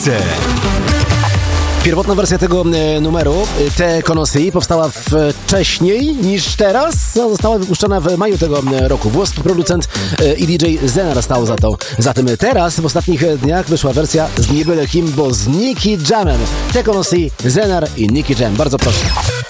Pierwotna wersja tego numeru, Te Conocí, powstała wcześniej niż teraz. Została wypuszczona w maju tego roku. Włoski producent i DJ Zenar stał za tym. Teraz, w ostatnich dniach, wyszła wersja z niebyle kim, bo z Nicky Jamem. Te Conocí, Zenar i Nicky Jam. Bardzo proszę.